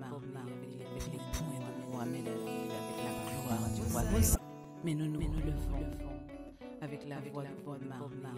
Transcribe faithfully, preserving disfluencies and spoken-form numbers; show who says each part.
Speaker 1: Marley, avec les points de Mohamed Ali, avec la gloire du roi Moussa. Mais nous nous relevons avec la voix de Bob Marley.